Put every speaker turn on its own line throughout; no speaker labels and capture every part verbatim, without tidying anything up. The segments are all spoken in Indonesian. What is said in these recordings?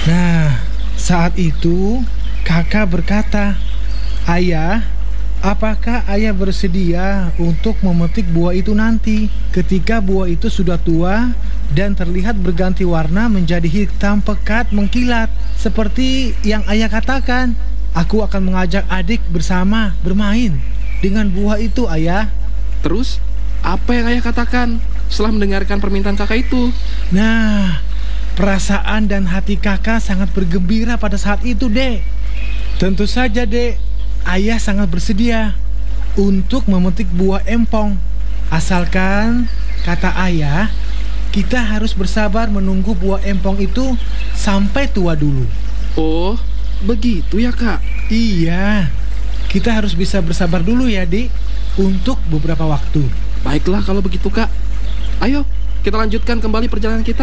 Nah, saat itu kakak berkata, "Ayah, apakah ayah bersedia untuk memetik buah itu nanti? Ketika buah itu sudah tua dan terlihat berganti warna menjadi hitam pekat mengkilat, seperti yang ayah katakan, aku akan mengajak adik bersama bermain dengan buah itu, ayah."
Terus, apa yang ayah katakan setelah mendengarkan permintaan kakak itu?
Nah, perasaan dan hati kakak sangat bergembira pada saat itu, Dek. Tentu saja, Dek, ayah sangat bersedia untuk memetik buah empong. Asalkan, kata ayah, kita harus bersabar menunggu buah empong itu sampai tua dulu.
Oh, begitu ya, Kak?
Iya, kita harus bisa bersabar dulu ya, Dik, untuk beberapa waktu.
Baiklah kalau begitu, Kak. Ayo, kita lanjutkan kembali perjalanan kita.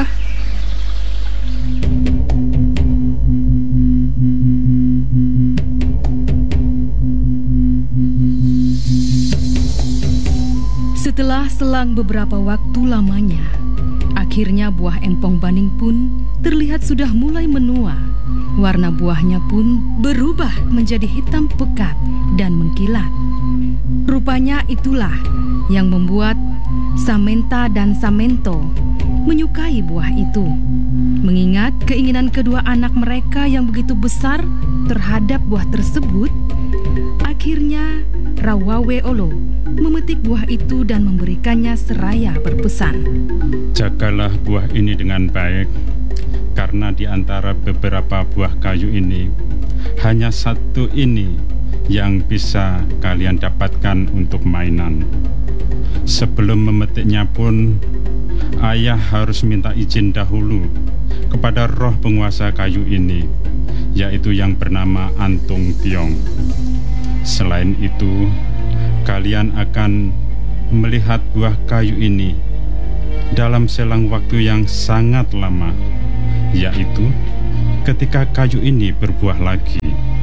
Setelah selang beberapa waktu lamanya, akhirnya buah empong baning pun terlihat sudah mulai menua. Warna buahnya pun berubah menjadi hitam pekat dan mengkilat. Rupanya itulah yang membuat Samantha dan Samento menyukai buah itu. Mengingat keinginan kedua anak mereka yang begitu besar terhadap buah tersebut, akhirnya Rawawe Olo memetik buah itu dan memberikannya seraya berpesan,
"Jagalah buah ini dengan baik, karena di antara beberapa buah kayu ini, hanya satu ini yang bisa kalian dapatkan untuk mainan. Sebelum memetiknya pun, ayah harus minta izin dahulu kepada roh penguasa kayu ini, yaitu yang bernama Antung Tiong. Selain itu, kalian akan melihat buah kayu ini dalam selang waktu yang sangat lama, yaitu ketika kayu ini berbuah lagi."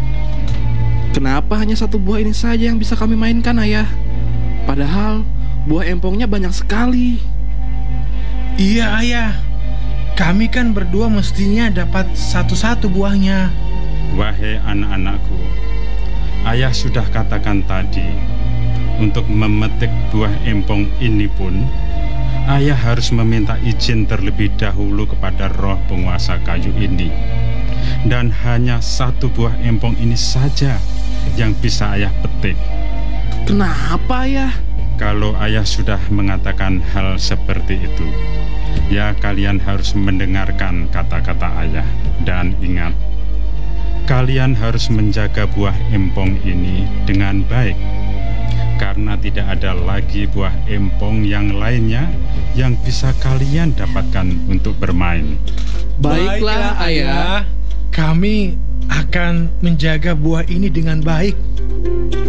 Kenapa hanya satu buah ini saja yang bisa kami mainkan, ayah? Padahal buah empongnya banyak sekali.
Iya, ayah. Kami kan berdua mestinya dapat satu-satu buahnya.
Wahai anak-anakku, ayah sudah katakan tadi, untuk memetik buah empong ini pun, ayah harus meminta izin terlebih dahulu kepada roh penguasa kayu ini. Dan hanya satu buah empong ini saja yang bisa ayah petik.
Kenapa, ayah?
Kalau ayah sudah mengatakan hal seperti itu, ya kalian harus mendengarkan kata-kata ayah. Dan ingat, kalian harus menjaga buah empong ini dengan baik, karena tidak ada lagi buah empong yang lainnya yang bisa kalian dapatkan untuk bermain.
Baiklah, ayah.
Kami akan menjaga buah ini dengan baik.